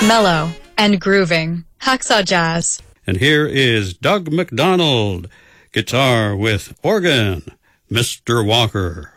mellow and grooving. Hacksaw Jazz. And here is Doug McDonald, guitar with organ, Mr. Walker.